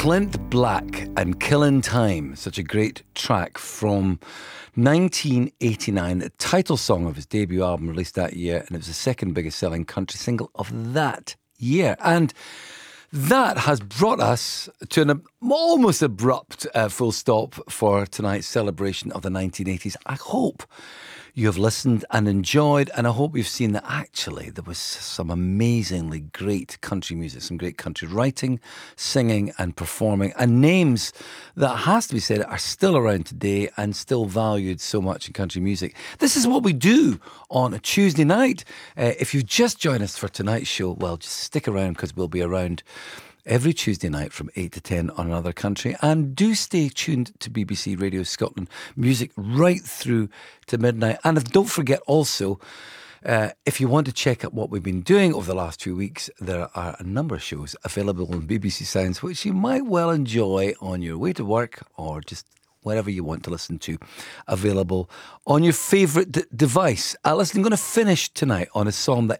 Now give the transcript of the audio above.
Clint Black and Killin' Time, such a great track from 1989, the title song of his debut album released that year, and it was the second biggest selling country single of that year. And that has brought us to an almost abrupt full stop for tonight's celebration of the 1980s. I hope you have listened and enjoyed, and I hope you've seen that actually there was some amazingly great country music, some great country writing, singing and performing, and names that, has to be said, are still around today and still valued so much in country music. This is what we do on a Tuesday night. If you've just joined us for tonight's show, well, just stick around because we'll be around every Tuesday night from 8 to 10 on Another Country. And do stay tuned to BBC Radio Scotland music right through to midnight. And don't forget also, if you want to check out what we've been doing over the last few weeks, there are a number of shows available on BBC Sounds which you might well enjoy on your way to work or just wherever you want to listen to, available on your favourite device. Listen, I'm going to finish tonight on a song that